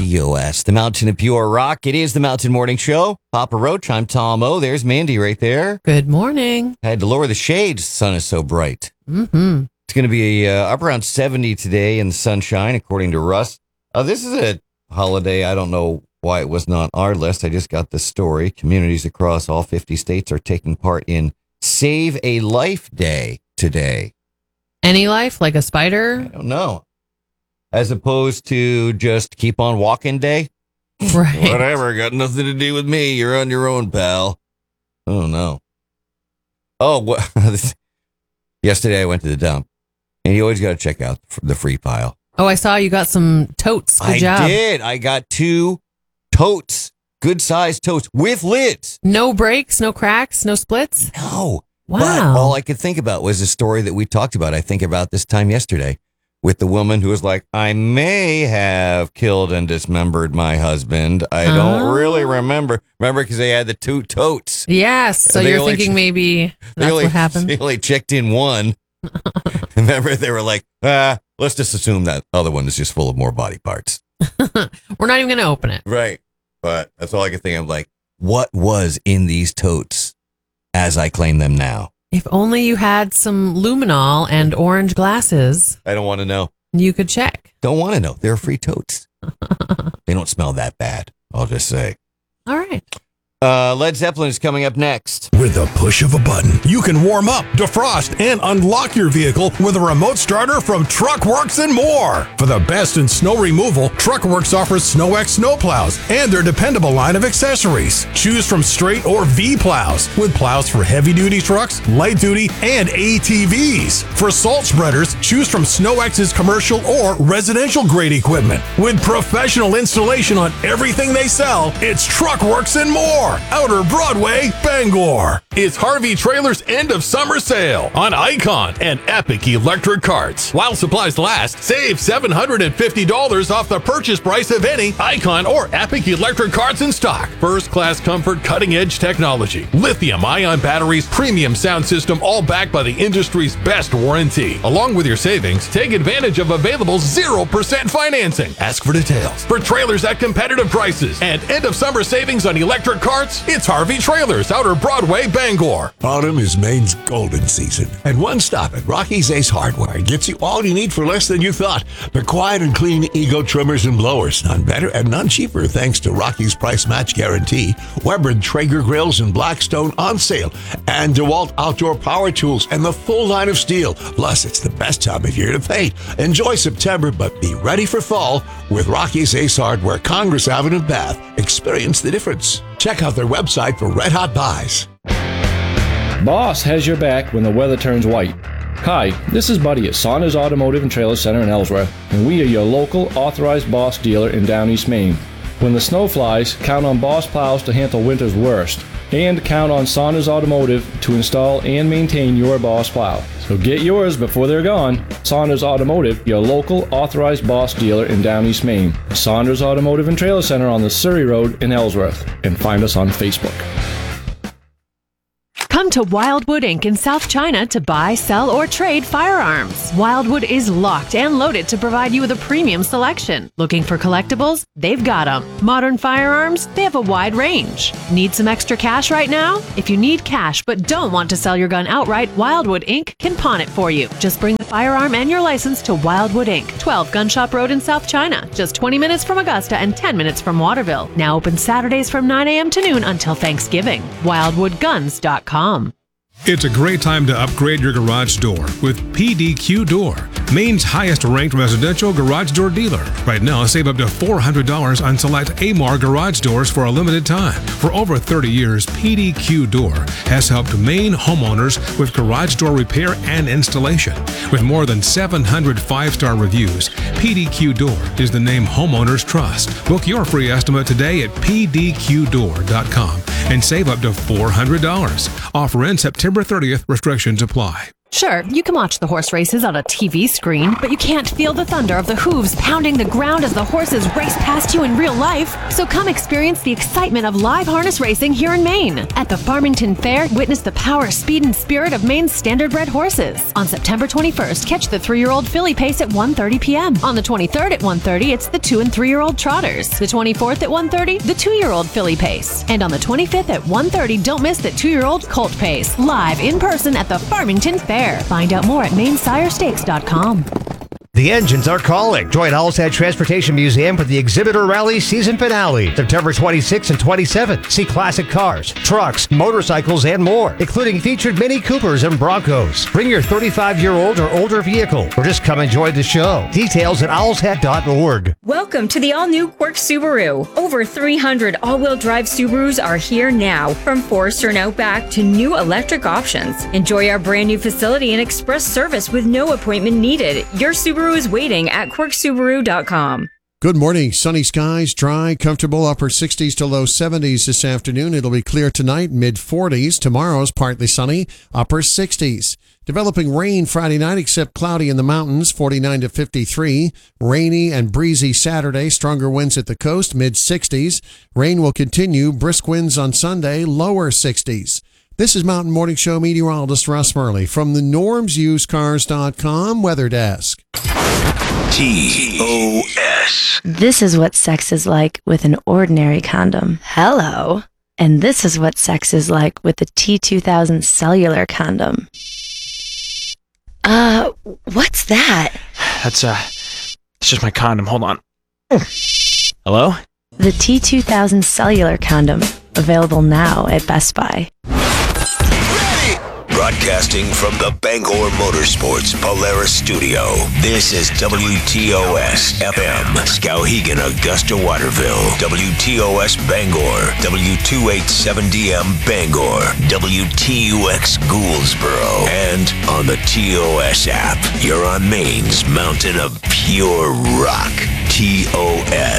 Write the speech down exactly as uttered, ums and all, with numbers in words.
G O S, the Mountain of Pure Rock. It is the Mountain Morning Show. Papa Roach, I'm Tom O. There's Mandy right there. Good morning. I had to lower the shades. The sun is so bright. Mm-hmm. It's going to be uh, up around seventy today in the sunshine, according to Russ. Uh, this is a holiday. I don't know why it was not on our list. I just got the story. Communities across all fifty states are taking part in Save a Life Day today. Any life, like a spider? I don't know. As opposed to just keep on walking day. Right. Whatever. Got nothing to do with me. You're on your own, pal. Oh, no. Oh, what? Yesterday I went to the dump. And you always got to check out the free pile. Oh, I saw you got some totes. Good I job. did. I got two totes. Good sized totes with lids. No breaks, no cracks, no splits? No. Wow. But all I could think about was a story that we talked about, I think, about this time yesterday. With the woman who was like, I may have killed and dismembered my husband. I Oh. don't really remember. Remember, because they had the two totes. Yes. So They you're only- thinking maybe They that's only, what happened? They only checked in one. Remember, they were like, ah, let's just assume that other one is just full of more body parts. We're not even going to open it. Right. But that's all I could think of. Like, what was in these totes as I claim them now? If only you had some luminol and orange glasses, I don't want to know. you could check. Don't want to know. They're free totes. They don't smell that bad. I'll just say. All right. Uh, Led Zeppelin is coming up next. With the push of a button, you can warm up, defrost, and unlock your vehicle with a remote starter from TruckWorks and more. For the best in snow removal, TruckWorks offers SnowX snowplows and their dependable line of accessories. Choose from straight or V plows, with plows for heavy-duty trucks, light-duty, and A T Vs. For salt spreaders, choose from SnowX's commercial or residential-grade equipment. With professional installation on everything they sell, it's TruckWorks and more. Outer Broadway, Bangor. It's Harvey Trailer's end of summer sale on Icon and Epic electric carts. While supplies last, save seven hundred fifty dollars off the purchase price of any Icon or Epic electric carts in stock. First class comfort, cutting edge technology, lithium ion batteries, premium sound system, all backed by the industry's best warranty. Along with your savings, take advantage of available zero percent financing. Ask for details. For trailers at competitive prices and end of summer savings on electric carts, it's Harvey Trailers, Outer Broadway, Bangor. Autumn is Maine's golden season, and one stop at Rocky's Ace Hardware gets you all you need for less than you thought. The quiet and clean Ego trimmers and blowers, none better and none cheaper thanks to Rocky's price match guarantee. Weber and Traeger grills and Blackstone on sale, and DeWalt outdoor power tools and the full line of steel. Plus, it's the best time of year to paint. Enjoy September, but be ready for fall with Rocky's Ace Hardware, Congress Avenue, Bath. Experience the difference. Check out their website for red hot buys. Boss has your back when the weather turns white. Hi, this is Buddy at Saunders Automotive and Trailer Center in Ellsworth, and we are your local authorized Boss dealer in Down East Maine. When the snow flies, count on Boss plows to handle winter's worst, and count on Saunders Automotive to install and maintain your Boss plow. So get yours before they're gone. Saunders Automotive, your local authorized Boss dealer in Down East Maine. Saunders Automotive and Trailer Center on the Surrey Road in Ellsworth, and find us on Facebook. Come to Wildwood Incorporated in South China to buy, sell, or trade firearms. Wildwood is locked and loaded to provide you with a premium selection. Looking for collectibles? They've got them. Modern firearms? They have a wide range. Need some extra cash right now? If you need cash but don't want to sell your gun outright, Wildwood Incorporated can pawn it for you. Just bring the firearm and your license to Wildwood Incorporated, twelve Gun Shop Road in South China, just twenty minutes from Augusta and ten minutes from Waterville. Now open Saturdays from nine a.m. to noon until Thanksgiving. wildwood guns dot com. It's a great time to upgrade your garage door with P D Q Door, Maine's highest ranked residential garage door dealer. Right now, save up to four hundred dollars on select Amar garage doors for a limited time. For over thirty years, P D Q Door has helped Maine homeowners with garage door repair and installation. With more than seven hundred five-star reviews, P D Q Door is the name homeowners trust. Book your free estimate today at P D Q door dot com and save up to four hundred dollars. Offer ends September thirtieth. Restrictions apply. Sure, you can watch the horse races on a T V screen, but you can't feel the thunder of the hooves pounding the ground as the horses race past you in real life. So come experience the excitement of live harness racing here in Maine. At the Farmington Fair, witness the power, speed, and spirit of Maine's standardbred horses. On September twenty-first, catch the three-year-old filly pace at one thirty p.m. On the twenty-third at one thirty, it's the two and three-year-old trotters. The twenty-fourth at one thirty, the two-year-old filly pace. And on the twenty-fifth at one thirty, don't miss the two-year-old colt pace. Live in person at the Farmington Fair. Find out more at maine sire stakes dot com. The engines are calling. Join Owl's Head Transportation Museum for the Exhibitor Rally season finale, September twenty-sixth and twenty-seventh. See classic cars, trucks, motorcycles, and more, including featured Mini Coopers and Broncos. Bring your thirty-five-year-old or older vehicle, or just come enjoy the show. Details at owls head dot org. Welcome to the all-new Quirk Subaru. Over three hundred all-wheel drive Subarus are here now, from Forester and Outback to new electric options. Enjoy our brand new facility and express service with no appointment needed. Your Subaru is waiting at quirk subaru dot com. Good morning. Sunny skies, dry, comfortable, upper sixties to low seventies this afternoon. It'll be clear tonight, mid forties. Tomorrow's partly sunny, upper sixties. Developing rain Friday night, except cloudy in the mountains, forty-nine to fifty-three. Rainy and breezy Saturday, stronger winds at the coast, mid sixties. Rain will continue, brisk winds on Sunday, lower sixties. This is Mountain Morning Show meteorologist Russ Murley from the norms used cars dot com weather desk. T O S. This is what sex is like with an ordinary condom. Hello. And this is what sex is like with the T two thousand cellular condom. Uh, what's that? That's, uh, it's just my condom. Hold on. Hello? The T two thousand cellular condom. Available now at Best Buy. Broadcasting from the Bangor Motorsports Polaris Studio, this is W T O S F M, Skowhegan, Augusta, Waterville, W T O S Bangor, W two eighty-seven D M Bangor, W T U X Gouldsboro, and on the T O S app. You're on Maine's mountain of pure rock, T O S.